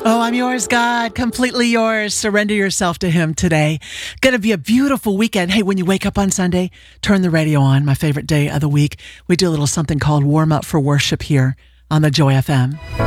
Oh, I'm yours, God, completely yours. Surrender yourself to Him today. Going to be a beautiful weekend. Hey, when you wake up on Sunday, turn the radio on, my favorite day of the week. We do a little something called Warm Up for Worship here on the Joy FM.